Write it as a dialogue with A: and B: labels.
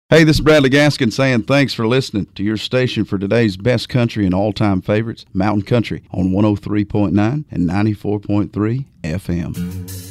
A: Hey, this is Bradley Gaskin saying thanks for listening to your station for today's best country and all-time favorites, Mountain Country, on 103.9 and 94.3 FM.